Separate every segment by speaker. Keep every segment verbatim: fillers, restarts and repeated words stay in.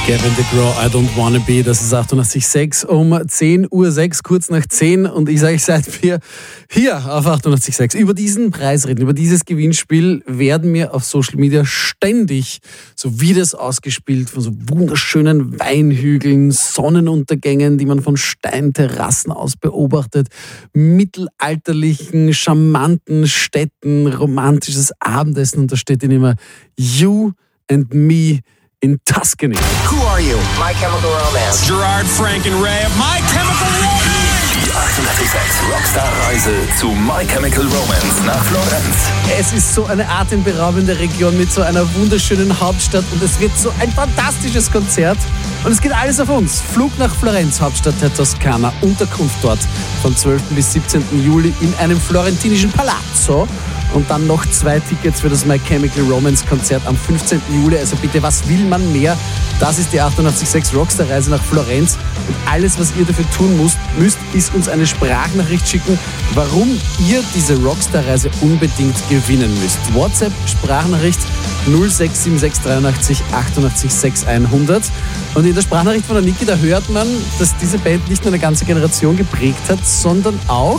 Speaker 1: Gavin DeGraw, I Don't Wanna Be, das ist achtundachtzig Komma sechs um zehn Uhr sechs, kurz nach zehn, und ich sage, seit wir hier auf achtundachtzig Komma sechs über diesen Preis reden, über dieses Gewinnspiel, werden mir auf Social Media ständig so Videos ausgespielt von so wunderschönen Weinhügeln, Sonnenuntergängen, die man von Steinterrassen aus beobachtet, mittelalterlichen, charmanten Städten, romantisches Abendessen, und da steht dann immer You and Me in Tuscany.
Speaker 2: Who Are You? My Chemical Romance.
Speaker 3: Gerard, Frank and Ray of My Chemical Romance.
Speaker 2: Die achtundachtzig Komma sechs Rockstar-Reise zu My Chemical Romance nach Florenz.
Speaker 1: Es ist so eine atemberaubende Region mit so einer wunderschönen Hauptstadt, und es wird so ein fantastisches Konzert. Und es geht alles auf uns. Flug nach Florenz, Hauptstadt der Toskana, Unterkunft dort vom zwölften bis siebzehnten Juli in einem florentinischen Palazzo. Und dann noch zwei Tickets für das My Chemical Romance Konzert am fünfzehnten Juli. Also bitte, was will man mehr? Das ist die achtundachtzig Komma sechs Rockstar-Reise nach Florenz. Und alles, was ihr dafür tun müsst, müsst, ist uns eine Sprachnachricht schicken, warum ihr diese Rockstar-Reise unbedingt gewinnen müsst. WhatsApp, Sprachnachricht null sechs sieben sechs dreiundachtzig achtundachtzig sechs hundert. Und in der Sprachnachricht von der Niki, da hört man, dass diese Band nicht nur eine ganze Generation geprägt hat, sondern auch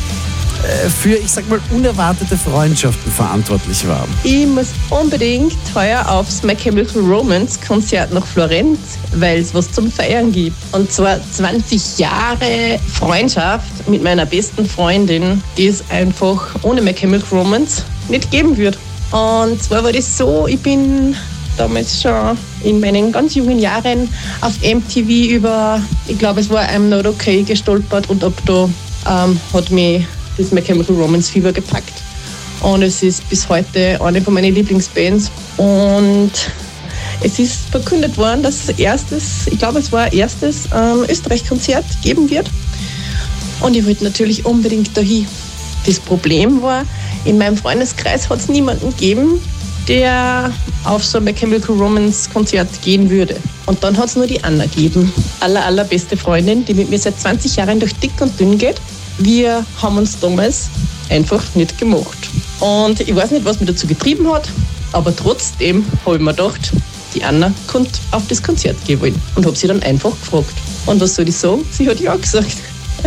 Speaker 1: für, ich sag mal, unerwartete Freundschaften verantwortlich war.
Speaker 4: Ich muss unbedingt heuer aufs My Chemical Romance Konzert nach Florenz, weil es was zum Feiern gibt. Und zwar zwanzig Jahre Freundschaft mit meiner besten Freundin, die es einfach ohne My Chemical Romance nicht geben wird. Und zwar war das so, ich bin damals schon in meinen ganz jungen Jahren auf M T V über, ich glaube es war I'm Not Okay gestolpert, und ab da ähm, hat mich das My Chemical Romance Fieber gepackt. Und es ist bis heute eine von meinen Lieblingsbands. Und es ist verkündet worden, dass es erstes, ich glaube es war erstes ähm, Österreich-Konzert geben wird. Und ich wollte natürlich unbedingt dahin. Das Problem war, in meinem Freundeskreis hat es niemanden gegeben, der auf so ein My Chemical Romance Konzert gehen würde. Und dann hat es nur die Anna gegeben, aller, allerbeste Freundin, die mit mir seit zwanzig Jahren durch dick und dünn geht. Wir haben uns damals einfach nicht gemacht. Und ich weiß nicht, was mich dazu getrieben hat, aber trotzdem habe ich mir gedacht, die Anna könnte auf das Konzert gehen wollen. Und habe sie dann einfach gefragt. Und was soll ich sagen? Sie hat ja gesagt.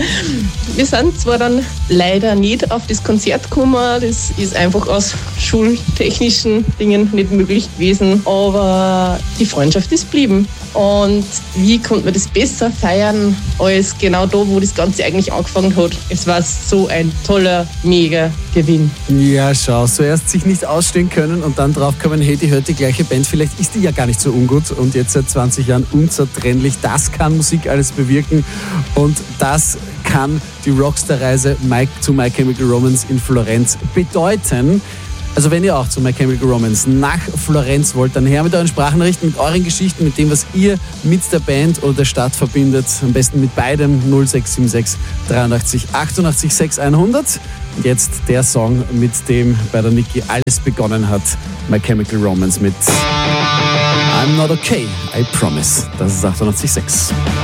Speaker 4: Wir sind zwar dann leider nicht auf das Konzert gekommen, das ist einfach aus schultechnischen Dingen nicht möglich gewesen, aber die Freundschaft ist geblieben. Und wie konnte man das besser feiern, als genau da, wo das Ganze eigentlich angefangen hat? Es war so ein toller, mega Gewinn.
Speaker 1: Ja, schau, zuerst sich nicht ausstehen können und dann draufkommen, hey, die hört die gleiche Band, vielleicht ist die ja gar nicht so ungut, und jetzt seit zwanzig Jahren unzertrennlich. Das kann Musik alles bewirken, und das kann die Rockstar-Reise zu My Chemical Romance in Florenz bedeuten. Also wenn ihr auch zu My Chemical Romance nach Florenz wollt, dann her mit euren Sprachnachrichten, mit euren Geschichten, mit dem, was ihr mit der Band oder der Stadt verbindet. Am besten mit beidem. null sechs sieben sechs dreiundachtzig achtundachtzig sechs hundert. Und jetzt der Song, mit dem bei der Niki alles begonnen hat. My Chemical Romance mit I'm Not Okay, I Promise. Das ist achtundachtzig Komma sechs.